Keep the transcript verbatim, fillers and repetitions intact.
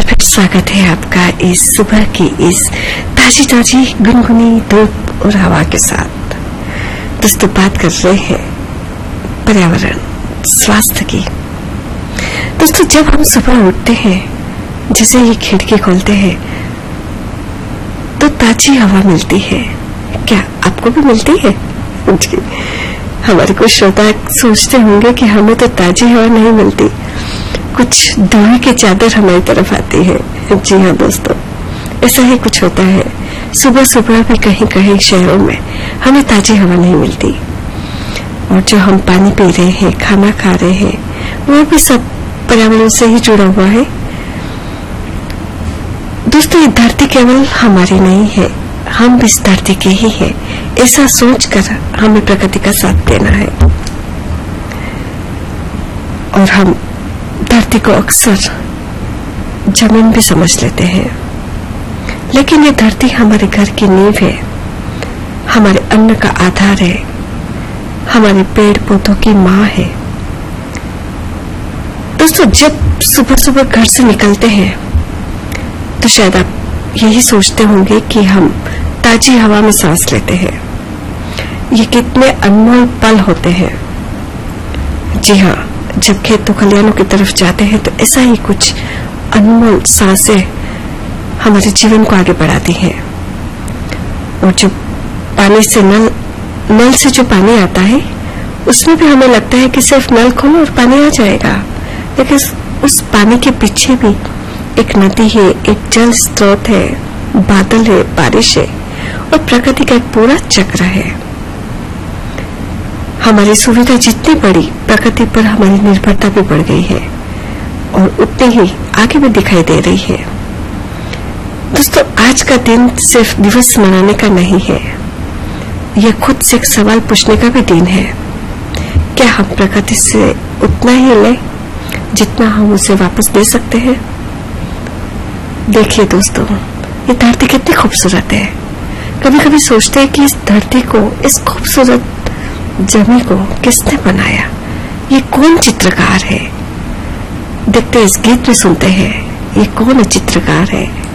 फिर स्वागत है आपका इस सुबह की इस ताजी ताजी गुनगुनी धूप और हवा के साथ। दोस्तों, बात कर रहे हैं पर्यावरण स्वास्थ्य की। दोस्तों, जब हम सुबह उठते हैं, जैसे ही खिड़की खोलते हैं तो ताजी हवा मिलती है। क्या आपको भी मिलती है? जी, हमारे कुछ श्रोता सोचते होंगे कि हमें तो ताजी हवा नहीं मिलती, कुछ धुएं की चादर हमारी तरफ आती है। जी हाँ दोस्तों, ऐसा ही कुछ होता है। सुबह सुबह भी कहीं कहीं शहरों में हमें ताजी हवा नहीं मिलती, और जो हम पानी पी रहे हैं, खाना खा रहे हैं, वो भी सब पर्यावरण से ही जुड़ा हुआ है। दोस्तों, ये धरती केवल हमारी नहीं है, हम भी इस धरती के ही हैं। ऐसा सोचकर हमें प्रकृति का साथ देना है। और हम धरती को अक्सर जमीन भी समझ लेते हैं, लेकिन ये धरती हमारे घर की नींव है, हमारे अन्न का आधार है, हमारे पेड़ पौधों की माँ है। दोस्तों, जब सुबह सुबह घर से निकलते हैं तो शायद आप यही सोचते होंगे कि हम ताजी हवा में सांस लेते हैं। ये कितने अनमोल पल होते हैं। जी हाँ, जब खेतों खलियानों की तरफ जाते हैं तो ऐसा ही कुछ अनमोल सांसें हमारे जीवन को आगे बढ़ाती हैं। और जो पानी से नल नल से जो पानी आता है, उसमें भी हमें लगता है कि सिर्फ नल खोलो और पानी आ जाएगा, लेकिन उस पानी के पीछे भी एक नदी है, एक जल स्रोत है, बादल है, बारिश है, और प्रकृति का एक पूरा चक्र है। हमारी सुविधा जितनी बढ़ी, प्रकृति पर हमारी निर्भरता भी बढ़ गई है, और उतनी ही आगे भी दिखाई दे रही है। दोस्तों, आज का दिन सिर्फ दिवस मनाने का नहीं है, यह खुद से एक सवाल पूछने का भी दिन है। क्या हम प्रकृति से उतना ही लें जितना हम उसे वापस दे सकते हैं? देखिए दोस्तों, ये धरती कितनी खूबसूरत है। कभी कभी सोचते हैं कि इस धरती को, इस खूबसूरत जमी को किसने बनाया? ये कौन चित्रकार है? देखते इस गीत में सुनते हैं, ये कौन चित्रकार है?